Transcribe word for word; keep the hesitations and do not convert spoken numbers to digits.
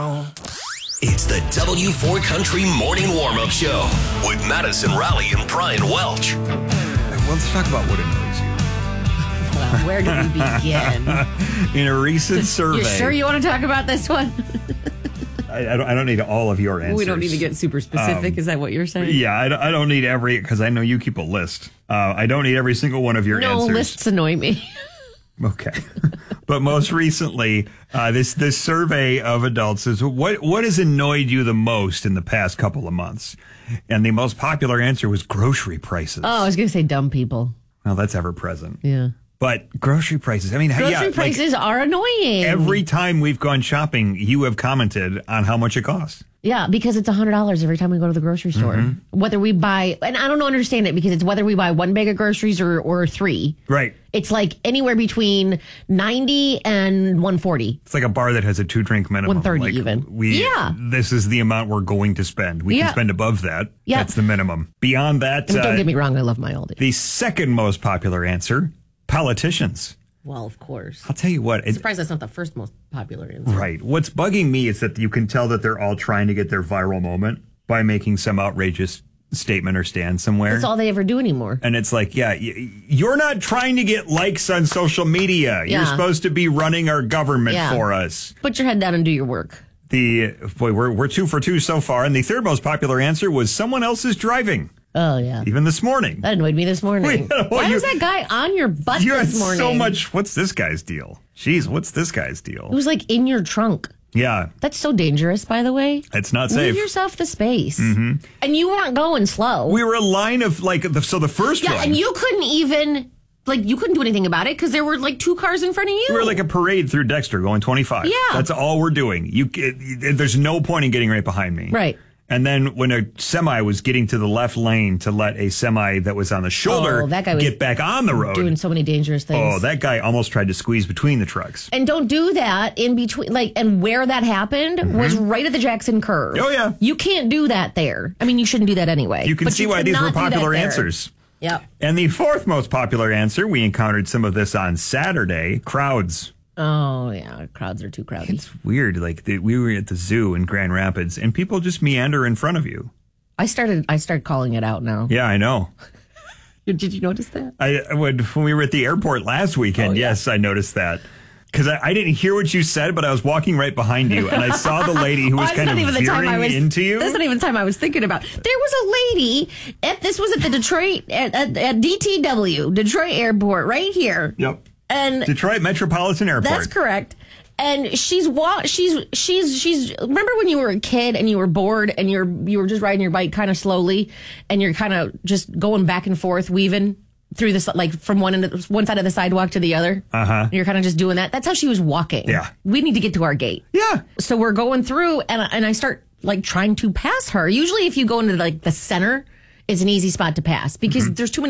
It's the W four Country Morning Warm-Up Show with Madison Rowley and Brian Welch. Well, let's talk about what annoys you. Well, where do we begin? In a recent survey. You sure you want to talk about this one? I, I, don't, I don't need all of your answers. We don't need to get super specific. Um, Is that what you're saying? Yeah, I, don't- I don't need every, because I know you keep a list. Uh, I don't need every single one of your no, answers. No, lists annoy me. Okay. But most recently, uh, this this survey of adults is what what has annoyed you the most in the past couple of months? And the most popular answer was grocery prices. Oh, I was going to say dumb people. Well, that's ever present. Yeah. But grocery prices, I mean, grocery yeah, prices like, are annoying. Every time we've gone shopping, you have commented on how much it costs. Yeah, because it's one hundred dollars every time we go to the grocery store. Mm-hmm. Whether we buy, and I don't understand it because it's whether we buy one bag of groceries or, or three. Right. It's like anywhere between ninety and one forty. It's like a bar that has a two drink minimum. one thirty like even. We, yeah. This is the amount we're going to spend. We yeah. can spend above that. Yeah. That's the minimum. Beyond that. And don't uh, get me wrong, I love my Aldi. The second most popular answer, politicians. Well, of course. I'll tell you what. I'm surprised that's not the first most popular answer. Right. What's bugging me is that you can tell that they're all trying to get their viral moment by making some outrageous statement or stand somewhere. That's all they ever do anymore. And it's like, yeah, you're not trying to get likes on social media. Yeah. You're supposed to be running our government yeah. for us. Put your head down and do your work. The boy, we're we're two for two so far. And the third most popular answer was someone else is driving. Oh, yeah. Even this morning. That annoyed me this morning. Wait, well, Why you, was that guy on your butt you this had morning? So much. What's this guy's deal? Jeez, what's this guy's deal? It was like in your trunk. Yeah. That's so dangerous, by the way. It's not safe. Leave yourself the space. Mm-hmm. And you weren't going slow. We were a line of like, the, so the first yeah, one. Yeah, and you couldn't even, like, you couldn't do anything about it because there were like two cars in front of you. We were like a parade through Dexter going twenty-five. Yeah. That's all we're doing. You, it, There's no point in getting right behind me. Right. And then when a semi was getting to the left lane to let a semi that was on the shoulder oh, that guy was get back on the road. Doing so many dangerous things. Oh, that guy almost tried to squeeze between the trucks. And don't do that in between. Like, and where that happened mm-hmm. was right at the Jackson Curve. Oh, yeah. You can't do that there. I mean, you shouldn't do that anyway. You can but see you why these were popular answers. Yep. And the fourth most popular answer, we encountered some of this on Saturday, crowds. Oh, yeah. Crowds are too crowded. It's weird. Like, the, we were at the zoo in Grand Rapids, and people just meander in front of you. I started I started calling it out now. Yeah, I know. Did you notice that? I when, when we were at the airport last weekend, oh, yeah. yes, I noticed that. Because I, I didn't hear what you said, but I was walking right behind you, and I saw the lady who was oh, kind of veering was, into you. That's not even the time I was thinking about. There was a lady, at this was at the Detroit, at, at, at D T W, Detroit Airport, right here. Yep. And Detroit Metropolitan Airport. That's correct. And she's wa- she's she's she's remember when you were a kid and you were bored and you're you were just riding your bike kind of slowly and you're kind of just going back and forth weaving through this like from one end of, one side of the sidewalk to the other. Uh-huh. You're kind of just doing that. That's how she was walking. Yeah. We need to get to our gate. Yeah. So we're going through and and I start like trying to pass her. Usually if you go into like the center, it's an easy spot to pass because mm-hmm. there's too many